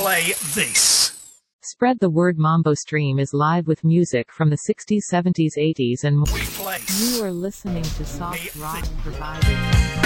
play this. Spread the word. Mambo Stream is live with music from the 60s, 70s, 80s and more. We place. You are listening to soft rock provided